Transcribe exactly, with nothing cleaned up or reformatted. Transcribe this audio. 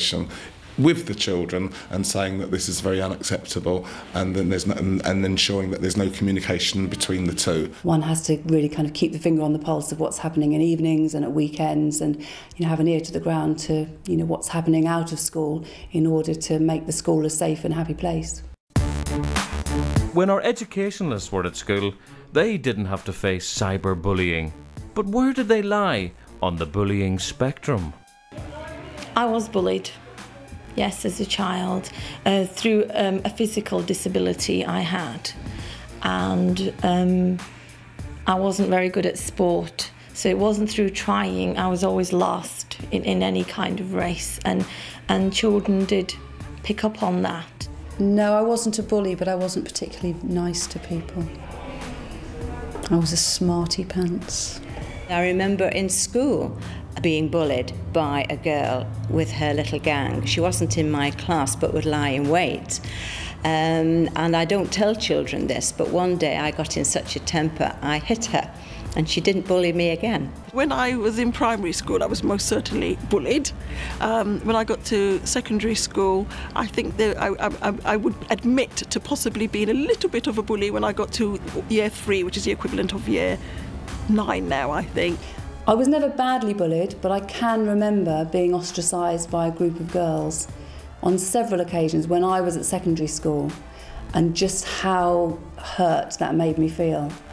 conversation with the children and saying that this is very unacceptable, and then there's no, and, and ensuring that there's no communication between the two. One has to really kind of keep the finger on the pulse of what's happening in evenings and at weekends, and you know have an ear to the ground to you know what's happening out of school in order to make the school a safe and happy place. When our educationalists were at school, they didn't have to face cyberbullying. But where did they lie on the bullying spectrum? I was bullied. Yes, as a child, uh, through um, a physical disability I had, and um, I wasn't very good at sport, so it wasn't through trying. I was always lost in, in any kind of race, and, and children did pick up on that. No, I wasn't a bully, but I wasn't particularly nice to people. I was a smarty pants. I remember in school being bullied by a girl with her little gang. She wasn't in my class but would lie in wait. Um, and I don't tell children this, but one day I got in such a temper I hit her and she didn't bully me again. When I was in primary school I was most certainly bullied. Um, when I got to secondary school I think that I, I, I would admit to possibly being a little bit of a bully when I got to year three, which is the equivalent of year nine now, I think. I was never badly bullied, but I can remember being ostracised by a group of girls on several occasions when I was at secondary school, and just how hurt that made me feel.